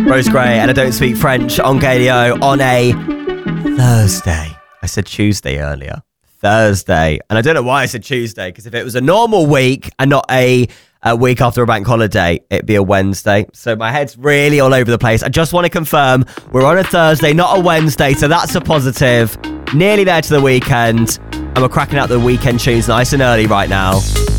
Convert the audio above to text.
Rose Gray, and I Don't Speak French on KDO on a Thursday. I said Tuesday earlier. Thursday. And I don't know why I said Tuesday, because if it was a normal week and not a week after a bank holiday, it'd be a Wednesday. So my head's really all over the place. I just want to confirm we're on a Thursday, not a Wednesday. So that's a positive. Nearly there to the weekend. And we're cracking out the weekend tunes nice and early right now.